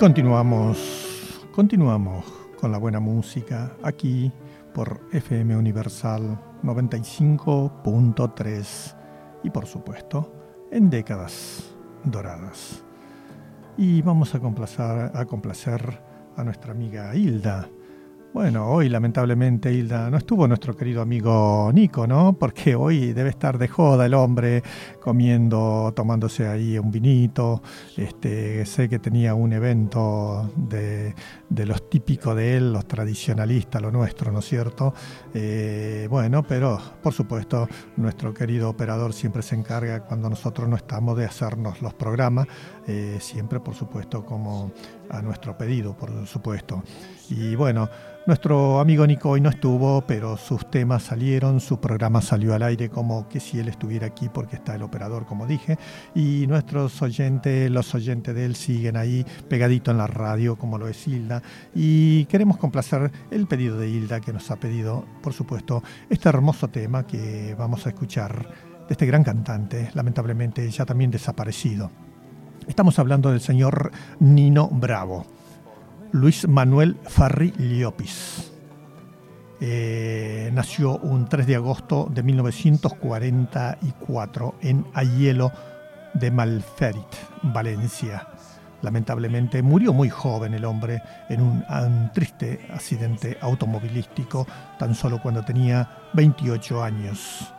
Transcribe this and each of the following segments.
Continuamos con la buena música aquí por FM Universal 95.3 y por supuesto en Décadas Doradas. Y vamos a complacer a nuestra amiga Hilda. Bueno, hoy lamentablemente, Hilda, no estuvo nuestro querido amigo Nico, ¿no? Porque hoy debe estar de joda el hombre, comiendo, tomándose ahí un vinito. Sé que tenía un evento de los típicos de él, los tradicionalistas, lo nuestro, ¿no es cierto? Bueno, pero por supuesto nuestro querido operador siempre se encarga cuando nosotros no estamos de hacernos los programas, siempre por supuesto como a nuestro pedido, por supuesto. Y bueno, nuestro amigo Nico hoy no estuvo, pero sus temas salieron, su programa salió al aire como que si él estuviera aquí porque está el operador, como dije, y nuestros oyentes, los oyentes de él siguen ahí pegadito en la radio, como lo es Hilda, y queremos complacer el pedido de Hilda, que nos ha pedido, por supuesto, este hermoso tema que vamos a escuchar de este gran cantante, lamentablemente ya también desaparecido. Estamos hablando del señor Nino Bravo, Luis Manuel Farri Llopis. Nació un 3 de agosto de 1944 en Aielo de Malferit, Valencia. Lamentablemente murió muy joven el hombre en un triste accidente automovilístico, tan solo cuando tenía 28 años.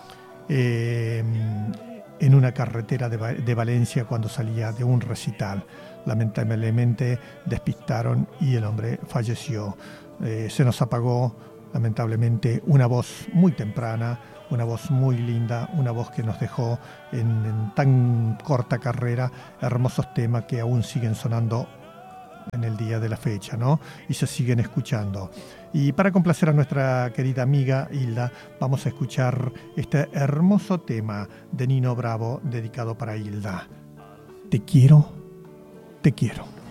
En una carretera de Valencia cuando salía de un recital. Lamentablemente despistaron y el hombre falleció. Se nos apagó lamentablemente una voz muy temprana, una voz muy linda, una voz que nos dejó en tan corta carrera hermosos temas que aún siguen sonando en el día de la fecha, ¿no? Y se siguen escuchando. Y para complacer a nuestra querida amiga Hilda, vamos a escuchar este hermoso tema de Nino Bravo dedicado para Hilda. Te quiero, te quiero.